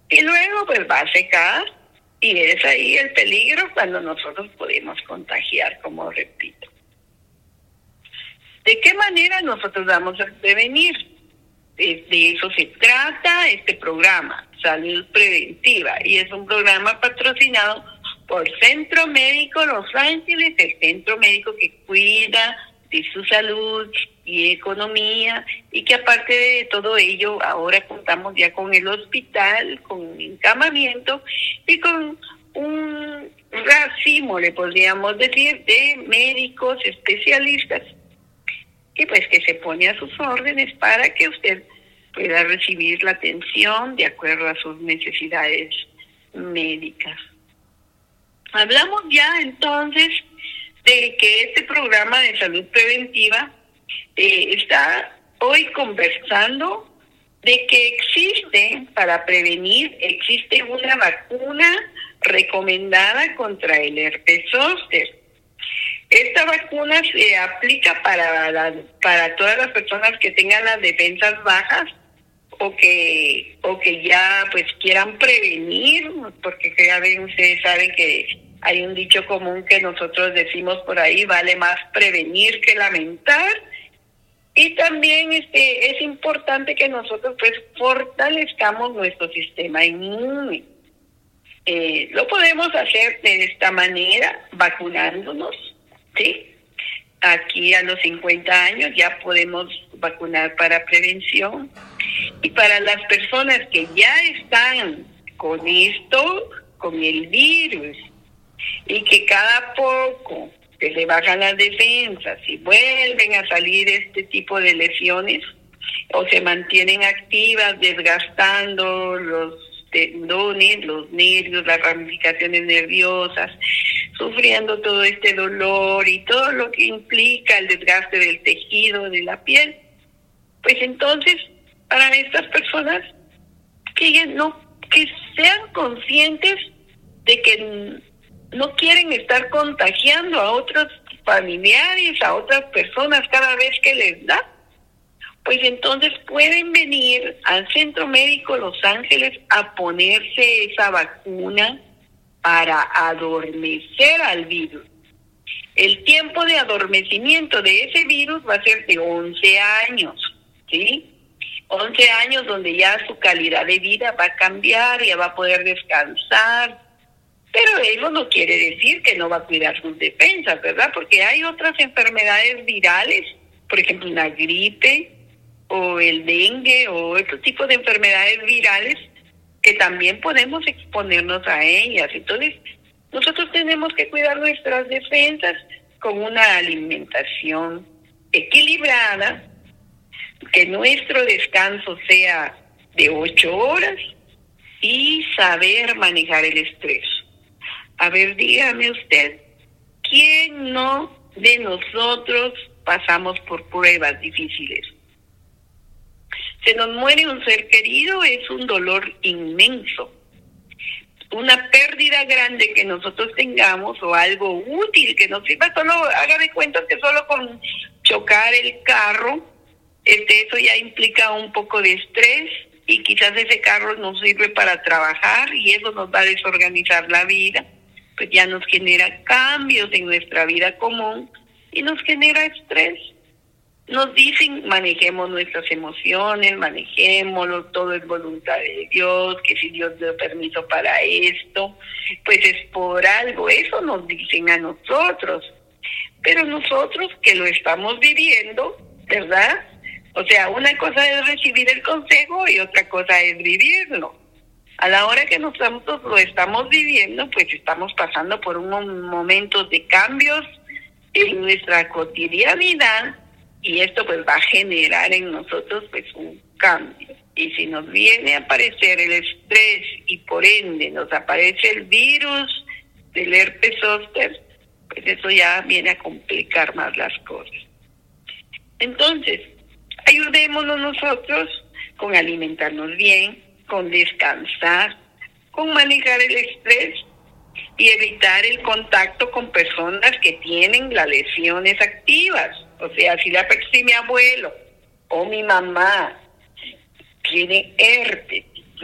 y luego pues va a secar y es ahí el peligro cuando nosotros podemos contagiar, como repito. ¿De qué manera nosotros vamos a prevenir? De eso se trata este programa, Salud Preventiva, y es un programa patrocinado por Centro Médico Los Ángeles, el centro médico que cuida de su salud y economía, y que aparte de todo ello, ahora contamos ya con el hospital, con encamamiento y con un racimo, le podríamos decir, de médicos especialistas, y pues que se pone a sus órdenes para que usted pueda recibir la atención de acuerdo a sus necesidades médicas. Hablamos ya entonces de que este programa de salud preventiva está hoy conversando de que existe, para prevenir, existe una vacuna recomendada contra el herpes zóster. Esta vacuna se aplica para todas las personas que tengan las defensas bajas o que ya pues quieran prevenir, porque ustedes saben que hay un dicho común que nosotros decimos por ahí: vale más prevenir que lamentar. Y también es importante que nosotros pues fortalezcamos nuestro sistema inmune. Lo podemos hacer de esta manera, vacunándonos, ¿sí? Aquí a los 50 años ya podemos vacunar para prevención. Y para las personas que ya están con esto, con el virus, y que cada poco se le bajan las defensas y vuelven a salir este tipo de lesiones, o se mantienen activas, desgastando los tendones, los nervios, las ramificaciones nerviosas, sufriendo todo este dolor y todo lo que implica el desgaste del tejido de la piel, pues entonces para estas personas que sean conscientes de que no quieren estar contagiando a otros familiares, a otras personas cada vez que les da, pues entonces pueden venir al Centro Médico Los Ángeles a ponerse esa vacuna para adormecer al virus. El tiempo de adormecimiento de ese virus va a ser de 11 años, ¿sí? 11 años donde ya su calidad de vida va a cambiar, ya va a poder descansar. Pero eso no quiere decir que no va a cuidar sus defensas, ¿verdad? Porque hay otras enfermedades virales, por ejemplo, una gripe o el dengue o otro tipo de enfermedades virales que también podemos exponernos a ellas. Entonces, nosotros tenemos que cuidar nuestras defensas con una alimentación equilibrada, que nuestro descanso sea de 8 horas y saber manejar el estrés. A ver, dígame usted, ¿quién no de nosotros pasamos por pruebas difíciles? Se nos muere un ser querido, es un dolor inmenso. Una pérdida grande que nosotros tengamos o algo útil que nos sirva, solo haga de cuenta que solo con chocar el carro, eso ya implica un poco de estrés y quizás ese carro nos sirve para trabajar y eso nos va a desorganizar la vida, pues ya nos genera cambios en nuestra vida común y nos genera estrés. Nos dicen, manejemos nuestras emociones, manejémoslo, todo es voluntad de Dios, que si Dios dio permiso para esto, pues es por algo, eso nos dicen a nosotros. Pero nosotros que lo estamos viviendo, ¿verdad? O sea, una cosa es recibir el consejo y otra cosa es vivirlo. A la hora que nosotros lo estamos viviendo, pues estamos pasando por un momento de cambios en nuestra cotidianidad, y esto pues va a generar en nosotros pues un cambio. Y si nos viene a aparecer el estrés y por ende nos aparece el virus del herpes zóster, pues eso ya viene a complicar más las cosas. Entonces, ayudémonos nosotros con alimentarnos bien, con descansar, con manejar el estrés y evitar el contacto con personas que tienen las lesiones activas. O sea, si mi abuelo o mi mamá tiene herpes